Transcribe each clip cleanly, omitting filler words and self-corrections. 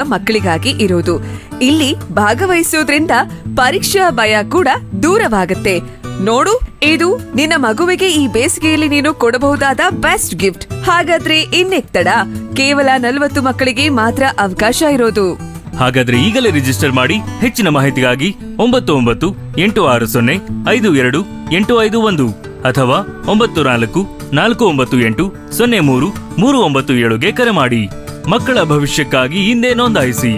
ಮಕ್ಕಳಿಗಾಗಿ ಇರೋದು. ಇಲ್ಲಿ ಭಾಗವಹಿಸೋದ್ರಿಂದ ಪರೀಕ್ಷಾ ಭಯ ಕೂಡ ದೂರವಾಗುತ್ತೆ. ನೋಡು, ಇದು ನಿನ್ನ ಮಗುವಿಗೆ ಈ ಬೇಸಿಗೆಯಲ್ಲಿ ನೀನು ಕೊಡಬಹುದಾದ ಬೆಸ್ಟ್ ಗಿಫ್ಟ್. ಹಾಗಾದ್ರೆ ಇನ್ನೆಕ್ ತಡ? ಕೇವಲ 40 ಮಕ್ಕಳಿಗೆ ಮಾತ್ರ ಅವಕಾಶ ಇರೋದು. ಹಾಗಾದ್ರೆ ಈಗಲೇ ರಿಜಿಸ್ಟರ್ ಮಾಡಿ. ಹೆಚ್ಚಿನ ಮಾಹಿತಿಗಾಗಿ 998052828551 ಅಥವಾ 9449803397ಗೆ ಕರೆ ಮಾಡಿ. ಮಕ್ಕಳ ಭವಿಷ್ಯಕ್ಕಾಗಿ ಹಿಂದೆ ನೋಂದಾಯಿಸಿ.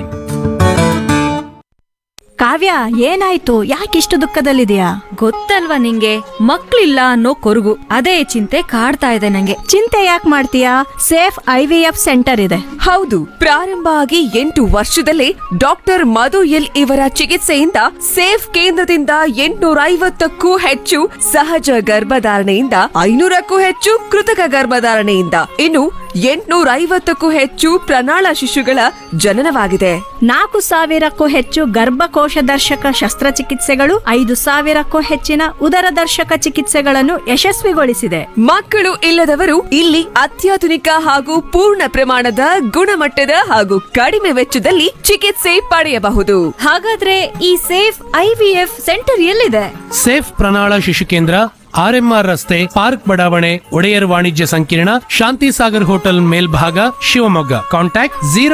ಕಾವ್ಯ, ಏನಾಯ್ತು? ಯಾಕಿಷ್ಟು ದುಃಖದಲ್ಲಿದೆಯಾ? ಗೊತ್ತಲ್ವಾ ನಿಂಗೆ, ಮಕ್ಳಿಲ್ಲ ಅನ್ನೋ ಕೊರಗು. ಅದೇ ಚಿಂತೆ ಕಾಡ್ತಾ ಇದೆ ನಂಗೆ. ಚಿಂತೆ ಯಾಕೆ ಮಾಡ್ತೀಯಾ? ಸೇಫ್ IVF ಸೆಂಟರ್ ಇದೆ. ಹೌದು, ಪ್ರಾರಂಭ ಆಗಿ 8 ವರ್ಷದಲ್ಲೇ ಡಾಕ್ಟರ್ ಮಧು ಎಲ್ ಇವರ ಚಿಕಿತ್ಸೆಯಿಂದ ಸೇಫ್ ಕೇಂದ್ರದಿಂದ 850ಕ್ಕೂ ಹೆಚ್ಚು ಸಹಜ ಗರ್ಭಧಾರಣೆಯಿಂದ 500ಕ್ಕೂ ಹೆಚ್ಚು ಕೃತಕ ಗರ್ಭಧಾರಣೆಯಿಂದ ಇನ್ನು 850ಕ್ಕೂ ಹೆಚ್ಚು ಪ್ರಣಾಳ ಶಿಶುಗಳ ಜನನವಾಗಿದೆ. 4000ಕ್ಕೂ ಹೆಚ್ಚು ಗರ್ಭಕೋಶ ದರ್ಶಕ ಶಸ್ತ್ರಚಿಕಿತ್ಸೆಗಳು, 5000ಕ್ಕೂ ಹೆಚ್ಚಿನ ಉದರದರ್ಶಕ ಚಿಕಿತ್ಸೆಗಳನ್ನು ಯಶಸ್ವಿಗೊಳಿಸಿದೆ. ಮಕ್ಕಳು ಇಲ್ಲದವರು ಇಲ್ಲಿ ಅತ್ಯಾಧುನಿಕ ಹಾಗೂ ಪೂರ್ಣ ಪ್ರಮಾಣದ ಗುಣಮಟ್ಟದ ಹಾಗೂ ಕಡಿಮೆ ವೆಚ್ಚದಲ್ಲಿ ಚಿಕಿತ್ಸೆ ಪಡೆಯಬಹುದು. ಹಾಗಾದ್ರೆ ಈ ಸೇಫ್ IVF ಸೆಂಟರ್ ಎಲ್ಲಿದೆ? ಸೇಫ್ ಪ್ರಣಾಳ ಶಿಶು ಕೇಂದ್ರ, RMR ರಸ್ತೆ, ಪಾರ್ಕ್ ಬಡಾವಣೆ, ಒಡೆಯರ್ ವಾಣಿಜ್ಯ ಸಂಕೀರ್ಣ, ಶಾಂತಿ ಸಾಗರ್ ಹೋಟೆಲ್ ಮೇಲ್ಭಾಗ, ಶಿವಮೊಗ್ಗ. ಕಾಂಟ್ಯಾಕ್ಟ್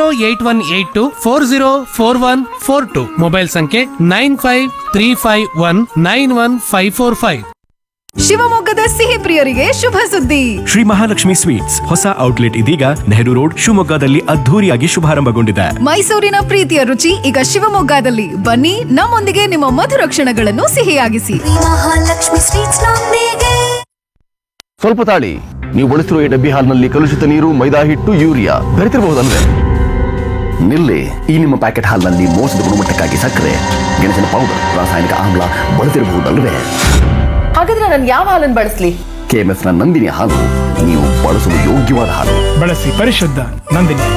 08182404142. ಮೊಬೈಲ್ ಸಂಖ್ಯೆ 9535191545. ಶಿವಮೊಗ್ಗದ ಸಿಹಿ ಪ್ರಿಯರಿಗೆ ಶುಭ ಸುದ್ದಿ. ಶ್ರೀ ಮಹಾಲಕ್ಷ್ಮಿ ಸ್ವೀಟ್ಸ್ ಹೊಸ ಔಟ್ಲೆಟ್ ಇದೀಗ ನೆಹರು ರೋಡ್ ಶಿವಮೊಗ್ಗದಲ್ಲಿ ಅದ್ಧೂರಿಯಾಗಿ ಶುಭಾರಂಭಗೊಂಡಿದೆ. ಮೈಸೂರಿನ ಪ್ರೀತಿಯ ರುಚಿ ಈಗ ಶಿವಮೊಗ್ಗದಲ್ಲಿ. ಬನ್ನಿ, ನಮ್ಮೊಂದಿಗೆ ನಿಮ್ಮ ಮಧುರ ಕ್ಷಣಗಳನ್ನು ಸಿಹಿಯಾಗಿಸಿ. ಸ್ವಲ್ಪ ತಾಳಿ, ನೀವು ಬಳಸಿರುವ ಈ ಡಬ್ಬಿ ಹಾಲ್ನಲ್ಲಿ ಕಲುಷಿತ ನೀರು, ಮೈದಾ ಹಿಟ್ಟು, ಯೂರಿಯಾ ಬೆರೆತಿರಬಹುದಲ್ವೇ? ನಿಲ್ಲಿ, ಈ ನಿಮ್ಮ ಪ್ಯಾಕೆಟ್ ಹಾಲ್ನಲ್ಲಿ ಮೋಸದ ಗುಣಮಟ್ಟಕ್ಕಾಗಿ ಸಕ್ಕರೆ, ಗೆಣಸಿನ ಪೌಡರ್, ರಾಸಾಯನಿಕ ಆಮ್ಲ ಬಳಸಿರಬಹುದಲ್ವೇ? ಹಾಗಾದ್ರೆ ನಾನು ಯಾವ ಹಾಲನ್ನು ಬಳಸಲಿ? KMF ನ ನಂದಿನಿ ಹಾಲು ನೀವು ಬಳಸುವ ಯೋಗ್ಯವಾದ ಹಾಲು. ಬಳಸಿ ಪರಿಶುದ್ಧ ನಂದಿನಿ.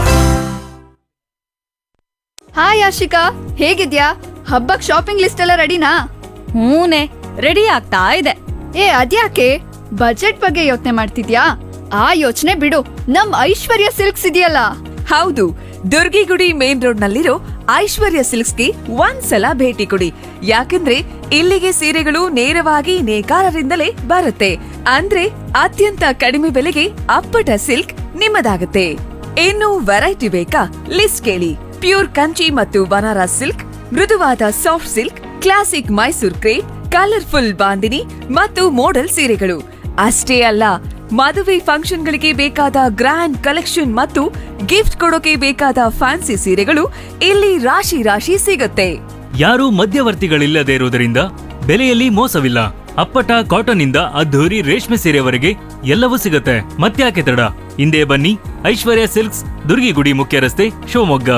ಹಾಯ್ ಆಶಿಕಾ, ಹೇಗಿದ್ಯಾ? ಹಬ್ಬಕ್ ಶಾಪಿಂಗ್ ಲಿಸ್ಟ್ ಎಲ್ಲ ರೆಡಿನಾ? ಹೂನೆ, ರೆಡಿ ಆಗ್ತಾ ಇದೆ. ಅದ್ಯಾಕೆ ಬಜೆಟ್ ಬಗ್ಗೆ ಯೋಚನೆ ಮಾಡ್ತಿದ್ಯಾ? ಆ ಯೋಚನೆ ಬಿಡು, ನಮ್ ಐಶ್ವರ್ಯ ಸಿಲ್ಕ್ಸ್ ಇದೆಯಲ್ಲ. ಹೌದು, ದುರ್ಗಿಗುಡಿ ಮೇನ್ ರೋಡ್ ನಲ್ಲಿರೋ ಐಶ್ವರ್ಯ ಸಿಲ್ಕ್ಸ್ಗೆ ಒಂದ್ಸಲ ಭೇಟಿ ಕೊಡಿ. ಯಾಕಂದ್ರೆ ಇಲ್ಲಿಗೆ ಸೀರೆಗಳು ನೇರವಾಗಿ ನೇಕಾರರಿಂದಲೇ ಬರುತ್ತೆ. ಅಂದ್ರೆ ಅತ್ಯಂತ ಕಡಿಮೆ ಬೆಲೆಗೆ ಅಪ್ಪಟ ಸಿಲ್ಕ್ ನಿಮ್ಮದಾಗುತ್ತೆ. ಇನ್ನು ವೆರೈಟಿ ಬೇಕಾ? ಲಿಸ್ಟ್ ಕೇಳಿ. ಪ್ಯೂರ್ ಕಂಚಿ ಮತ್ತು ಬನಾರಸ್ ಸಿಲ್ಕ್, ಮೃದುವಾದ soft silk, classic Mysore crepe, colourful bandhani ಮತ್ತು ಮೋಡಲ್ ಸೀರೆಗಳು. ಅಷ್ಟೇ ಅಲ್ಲ, ಮದುವೆ ಫಂಕ್ಷನ್ಗಳಿಗೆ ಬೇಕಾದ ಗ್ರ್ಯಾಂಡ್ ಕಲೆಕ್ಷನ್ ಮತ್ತು ಗಿಫ್ಟ್ ಕೊಡೋಕೆ ಬೇಕಾದ ಫ್ಯಾನ್ಸಿ ಸೀರೆಗಳು ಇಲ್ಲಿ ರಾಶಿ ರಾಶಿ ಸಿಗುತ್ತೆ. ಯಾರೂ ಮಧ್ಯವರ್ತಿಗಳಿಲ್ಲದೆ ಇರುವುದರಿಂದ ಬೆಲೆಯಲ್ಲಿ ಮೋಸವಿಲ್ಲ. ಅಪ್ಪಟ ಕಾಟನ್ ಇಂದ ಅದ್ಧೂರಿ ರೇಷ್ಮೆ ಸೀರೆವರೆಗೆ ಎಲ್ಲವೂ ಸಿಗುತ್ತೆ. ಮತ್ತ್ಯಾಕೆ ತಡ? ಹಿಂದೆ ಬನ್ನಿ, ಐಶ್ವರ್ಯ ಸಿಲ್ಕ್ಸ್, ದುರ್ಗಿಗುಡಿ ಮುಖ್ಯ ರಸ್ತೆ, ಶಿವಮೊಗ್ಗ.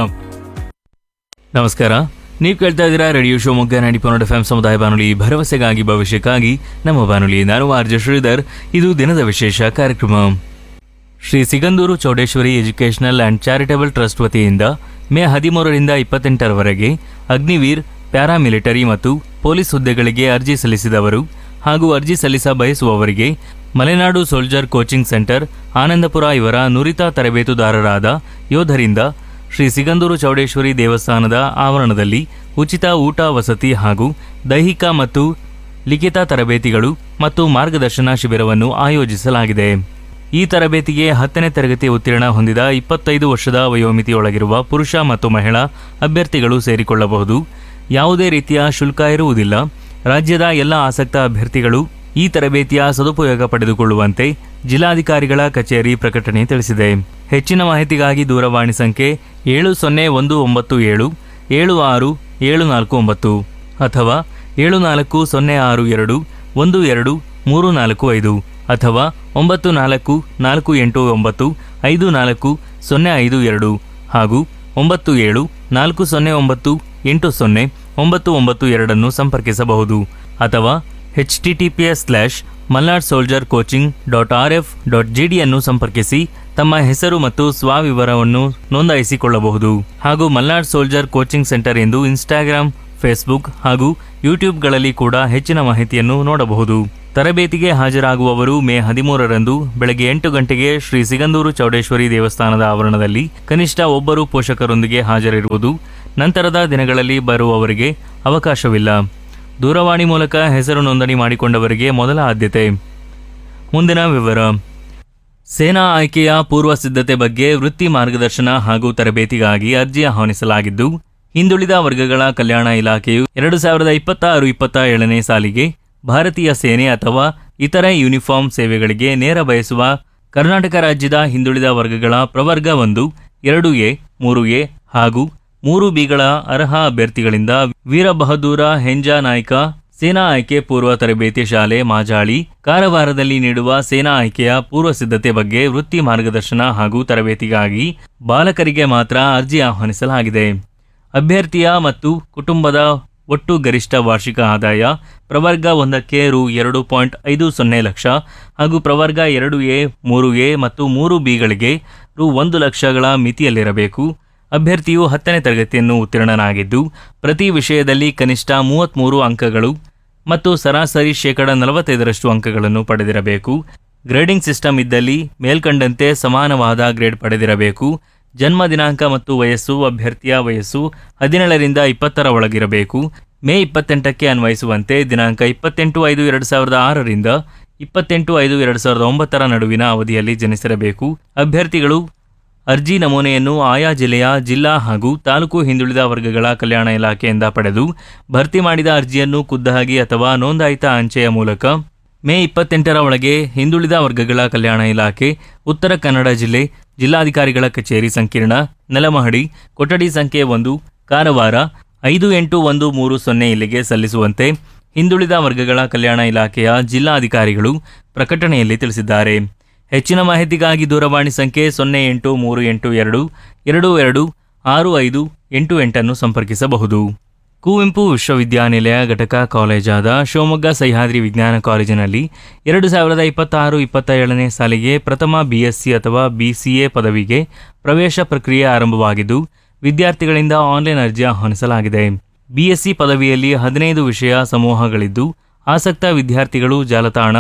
ನಮಸ್ಕಾರ, ನೀವು ಕೇಳ್ತಾ ಇದ್ದೀರಾ ರೇಡಿಯೋ ಶಿವಮೊಗ್ಗ 90.1 FM ಸಮುದಾಯ ಬಾನುಲಿ, ಭರವಸೆಗಾಗಿ ಭವಿಷ್ಯಕ್ಕಾಗಿ ನಮ್ಮ ಬಾನುಲಿ. ನಾನು ಆರ್ಜೆ ಶ್ರೀಧರ್. ಇದು ದಿನದ ವಿಶೇಷ ಕಾರ್ಯಕ್ರಮ. Shri Sigandur Chowdeshwari educational and charitable trust ವತಿಯಿಂದ ಮೇ 13ರಿಂದ 28ರವರೆಗೆ ಅಗ್ನಿವೀರ್, ಪ್ಯಾರಾಮಿಲಿಟರಿ ಮತ್ತು ಪೊಲೀಸ್ ಹುದ್ದೆಗಳಿಗೆ ಅರ್ಜಿ ಸಲ್ಲಿಸಿದವರು ಹಾಗೂ ಅರ್ಜಿ ಸಲ್ಲಿಸ ಬಯಸುವವರಿಗೆ Malenadu soldier coaching centre Anandapura ಇವರ ನುರಿತ ತರಬೇತುದಾರರಾದ ಯೋಧರಿಂದ ಶ್ರೀ ಸಿಗಂದೂರು ಚೌಡೇಶ್ವರಿ ದೇವಸ್ಥಾನದ ಆವರಣದಲ್ಲಿ ಉಚಿತ ಊಟ, ವಸತಿ ಹಾಗೂ ದೈಹಿಕ ಮತ್ತು ಲಿಖಿತ ತರಬೇತಿಗಳು ಮತ್ತು ಮಾರ್ಗದರ್ಶನ ಶಿಬಿರವನ್ನು ಆಯೋಜಿಸಲಾಗಿದೆ. ಈ ತರಬೇತಿಗೆ 10ನೇ ತರಗತಿ ಉತ್ತೀರ್ಣ ಹೊಂದಿದ 25 ವರ್ಷದ ವಯೋಮಿತಿಯೊಳಗಿರುವ ಪುರುಷ ಮತ್ತು ಮಹಿಳಾ ಅಭ್ಯರ್ಥಿಗಳು ಸೇರಿಕೊಳ್ಳಬಹುದು. ಯಾವುದೇ ರೀತಿಯ ಶುಲ್ಕ ಇರುವುದಿಲ್ಲ. ರಾಜ್ಯದ ಎಲ್ಲ ಆಸಕ್ತ ಅಭ್ಯರ್ಥಿಗಳು ಈ ತರಬೇತಿಯ ಸದುಪಯೋಗ ಪಡೆದುಕೊಳ್ಳುವಂತೆ ಜಿಲ್ಲಾಧಿಕಾರಿಗಳ ಕಚೇರಿ ಪ್ರಕಟಣೆ ತಿಳಿಸಿದೆ. ಹೆಚ್ಚಿನ ಮಾಹಿತಿಗಾಗಿ ದೂರವಾಣಿ ಸಂಖ್ಯೆ 7010776749 ಅಥವಾ 7406212345 ಅಥವಾ 9448954052 ಹಾಗೂ 9740980992 ಸಂಪರ್ಕಿಸಬಹುದು. ಅಥವಾ https:/malnadsoldiercoaching.rf.gd ಅನ್ನು ಸಂಪರ್ಕಿಸಿ ತಮ್ಮ ಹೆಸರು ಮತ್ತು ಸ್ವವಿವರವನ್ನು ನೋಂದಾಯಿಸಿಕೊಳ್ಳಬಹುದು. ಹಾಗೂ ಮಲ್ನಾಡ್ ಸೋಲ್ಜರ್ ಕೋಚಿಂಗ್ ಸೆಂಟರ್ ಎಂದು ಇನ್ಸ್ಟಾಗ್ರಾಂ, ಫೇಸ್ಬುಕ್ ಹಾಗೂ ಯೂಟ್ಯೂಬ್ಗಳಲ್ಲಿ ಕೂಡ ಹೆಚ್ಚಿನ ಮಾಹಿತಿಯನ್ನು ನೋಡಬಹುದು. ತರಬೇತಿಗೆ ಹಾಜರಾಗುವವರು ಮೇ 13ರಂದು ಬೆಳಗ್ಗೆ 8 ಗಂಟೆಗೆ ಶ್ರೀ ಸಿಗಂದೂರು ಚೌಡೇಶ್ವರಿ ದೇವಸ್ಥಾನದ ಆವರಣದಲ್ಲಿ ಕನಿಷ್ಠ ಒಬ್ಬರು ಪೋಷಕರೊಂದಿಗೆ ಹಾಜರಿರುವುದು. ನಂತರದ ದಿನಗಳಲ್ಲಿ ಬರುವವರಿಗೆ ಅವಕಾಶವಿಲ್ಲ. ದೂರವಾಣಿ ಮೂಲಕ ಹೆಸರು ನೋಂದಣಿ ಮಾಡಿಕೊಂಡವರಿಗೆ ಮೊದಲ ಆದ್ಯತೆ. ಮುಂದಿನ ವಿವರ. ಸೇನಾ ಆಯ್ಕೆಯ ಪೂರ್ವ ಸಿದ್ಧತೆ ಬಗ್ಗೆ ವೃತ್ತಿ ಮಾರ್ಗದರ್ಶನ ಹಾಗೂ ತರಬೇತಿಗಾಗಿ ಅರ್ಜಿ ಆಹ್ವಾನಿಸಲಾಗಿದ್ದು, ಹಿಂದುಳಿದ ವರ್ಗಗಳ ಕಲ್ಯಾಣ ಇಲಾಖೆಯು 2026-27ನೇ ಸಾಲಿಗೆ ಭಾರತೀಯ ಸೇನೆ ಅಥವಾ ಇತರೆ ಯೂನಿಫಾರ್ಮ್ ಸೇವೆಗಳಿಗೆ ನೇರ ಬಯಸುವ ಕರ್ನಾಟಕ ರಾಜ್ಯದ ಹಿಂದುಳಿದ ವರ್ಗಗಳ ಪ್ರವರ್ಗ 1, 2A, 3A ಹಾಗೂ 3Bಗಳ ಅರ್ಹ ಅಭ್ಯರ್ಥಿಗಳಿಂದ ವೀರಬಹದ್ದೂರ ಹೆಂಜಾ ನಾಯ್ಕ ಸೇನಾ ಆಯ್ಕೆ ಪೂರ್ವ ತರಬೇತಿ ಶಾಲೆ ಮಾಜಾಳಿ ಕಾರವಾರದಲ್ಲಿ ನೀಡುವ ಸೇನಾ ಆಯ್ಕೆಯ ಪೂರ್ವ ಸಿದ್ಧತೆ ಬಗ್ಗೆ ವೃತ್ತಿ ಮಾರ್ಗದರ್ಶನ ಹಾಗೂ ತರಬೇತಿಗಾಗಿ ಬಾಲಕರಿಗೆ ಮಾತ್ರ ಅರ್ಜಿ ಆಹ್ವಾನಿಸಲಾಗಿದೆ. ಅಭ್ಯರ್ಥಿಯ ಮತ್ತು ಕುಟುಂಬದ ಒಟ್ಟು ಗರಿಷ್ಠ ವಾರ್ಷಿಕ ಆದಾಯ ಪ್ರವರ್ಗ 1ಕ್ಕೆ ರು 2.50 ಲಕ್ಷ ಹಾಗೂ ಪ್ರವರ್ಗ 2A, 3A ಮತ್ತು 3Bಗಳಿಗೆ ರು 1 ಲಕ್ಷಗಳ ಮಿತಿಯಲ್ಲಿರಬೇಕು. ಅಭ್ಯರ್ಥಿಯು 10ನೇ ತರಗತಿಯನ್ನು ಉತ್ತೀರ್ಣನಾಗಿದ್ದು ಪ್ರತಿ ವಿಷಯದಲ್ಲಿ ಕನಿಷ್ಠ 33 ಅಂಕಗಳು ಮತ್ತು ಸರಾಸರಿ 45% ಅಂಕಗಳನ್ನು ಪಡೆದಿರಬೇಕು. ಗ್ರೇಡಿಂಗ್ ಸಿಸ್ಟಮ್ ಇದ್ದಲ್ಲಿ ಮೇಲ್ಕಂಡಂತೆ ಸಮಾನವಾದ ಗ್ರೇಡ್ ಪಡೆದಿರಬೇಕು. ಜನ್ಮ ದಿನಾಂಕ ಮತ್ತು ವಯಸ್ಸು ಅಭ್ಯರ್ಥಿಯ ವಯಸ್ಸು 17ರಿಂದ 20ರ ಒಳಗಿರಬೇಕು. ಮೇ 28ಕ್ಕೆ ಅನ್ವಯಿಸುವಂತೆ ದಿನಾಂಕ 28/5/2006ರಿಂದ 28/5/2009ರ ನಡುವಿನ ಅವಧಿಯಲ್ಲಿ ಜನಿಸಿರಬೇಕು. ಅಭ್ಯರ್ಥಿಗಳು ಅರ್ಜಿ ನಮೂನೆಯನ್ನು ಆಯಾ ಜಿಲ್ಲೆಯ ಜಿಲ್ಲಾ ಹಾಗೂ ತಾಲೂಕು ಹಿಂದುಳಿದ ವರ್ಗಗಳ ಕಲ್ಯಾಣ ಇಲಾಖೆಯಿಂದ ಪಡೆದು ಭರ್ತಿ ಮಾಡಿದ ಅರ್ಜಿಯನ್ನು ಖುದ್ದಾಗಿ ಅಥವಾ ನೋಂದಾಯಿತ ಅಂಚೆಯ ಮೂಲಕ ಮೇ 28ರ ಒಳಗೆ ಹಿಂದುಳಿದ ವರ್ಗಗಳ ಕಲ್ಯಾಣ ಇಲಾಖೆ, ಉತ್ತರ ಕನ್ನಡ ಜಿಲ್ಲೆ, ಜಿಲ್ಲಾಧಿಕಾರಿಗಳ ಕಚೇರಿ ಸಂಕೀರ್ಣ, ನೆಲಮಹಡಿ, ಕೊಠಡಿ ಸಂಖ್ಯೆ 1, ಕಾರವಾರ 581130 ಇಲ್ಲಿಗೆ ಸಲ್ಲಿಸುವಂತೆ ಹಿಂದುಳಿದ ವರ್ಗಗಳ ಕಲ್ಯಾಣ ಇಲಾಖೆಯ ಜಿಲ್ಲಾಧಿಕಾರಿಗಳು ಪ್ರಕಟಣೆಯಲ್ಲಿ ತಿಳಿಸಿದ್ದಾರೆ. ಹೆಚ್ಚಿನ ಮಾಹಿತಿಗಾಗಿ ದೂರವಾಣಿ ಸಂಖ್ಯೆ 083822226588 ಸಂಪರ್ಕಿಸಬಹುದು. ಕುವೆಂಪು ವಿಶ್ವವಿದ್ಯಾನಿಲಯ ಘಟಕ ಕಾಲೇಜಾದ ಶಿವಮೊಗ್ಗ ಸಹ್ಯಾದ್ರಿ ವಿಜ್ಞಾನ ಕಾಲೇಜಿನಲ್ಲಿ 2026-27ನೇ ಸಾಲಿಗೆ ಪ್ರಥಮ BSc ಅಥವಾ BCA ಪದವಿಗೆ ಪ್ರವೇಶ ಪ್ರಕ್ರಿಯೆ ಆರಂಭವಾಗಿದ್ದು ವಿದ್ಯಾರ್ಥಿಗಳಿಂದ ಆನ್ಲೈನ್ ಅರ್ಜಿ ಆಹ್ವಾನಿಸಲಾಗಿದೆ. BSc ಪದವಿಯಲ್ಲಿ 15 ವಿಷಯ ಸಮೂಹಗಳಿದ್ದು ಆಸಕ್ತ ವಿದ್ಯಾರ್ಥಿಗಳು ಜಾಲತಾಣ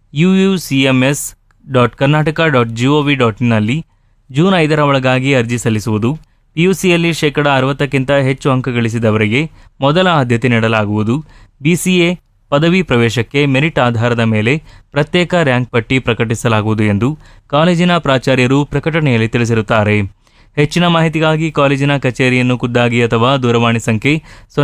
uucms.karnataka.gov.in ನಲ್ಲಿ ಜೂನ್ 5ರ ಒಳಗಾಗಿ ಅರ್ಜಿ ಸಲ್ಲಿಸುವುದು. PUCಯಲ್ಲಿ 60%ಕ್ಕಿಂತ ಹೆಚ್ಚು ಅಂಕ ಗಳಿಸಿದವರಿಗೆ ಮೊದಲ ಆದ್ಯತೆ ನೀಡಲಾಗುವುದು. BCA ಪದವಿ ಪ್ರವೇಶಕ್ಕೆ ಮೆರಿಟ್ ಆಧಾರದ ಮೇಲೆ ಪ್ರತ್ಯೇಕ ರ್ಯಾಂಕ್ ಪಟ್ಟಿ ಪ್ರಕಟಿಸಲಾಗುವುದು ಎಂದು ಕಾಲೇಜಿನ ಪ್ರಾಚಾರ್ಯರು ಪ್ರಕಟಣೆಯಲ್ಲಿ ತಿಳಿಸಿರುತ್ತಾರೆ. ಹೆಚ್ಚಿನ ಮಾಹಿತಿಗಾಗಿ ಕಾಲೇಜಿನ ಕಚೇರಿಯನ್ನು ಖುದ್ದಾಗಿ ಅಥವಾ ದೂರವಾಣಿ ಸಂಖ್ಯೆ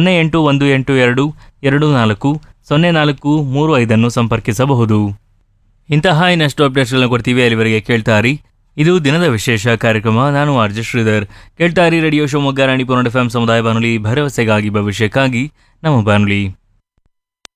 081822240435 ಸಂಪರ್ಕಿಸಬಹುದು. ಇಂತಹ ಇನ್ನಷ್ಟು ಅಪ್ಡೇಟ್ಸ್ಗಳನ್ನು ಕೊಡ್ತೀವಿ. ಅಲ್ಲಿವರೆಗೆ ಕೇಳ್ತಾರಿ. ಇದು ದಿನದ ವಿಶೇಷ ಕಾರ್ಯಕ್ರಮ. ನಾನು RJ Sridhar. ಕೇಳ್ತಾರಿ radio Shivamogga 90.FM ಸಮುದಾಯ ಬಾನುಲಿ, ಭರವಸೆಗಾಗಿ ಭವಿಷ್ಯಕ್ಕಾಗಿ ನಮ್ಮ ಬಾನುಲಿ.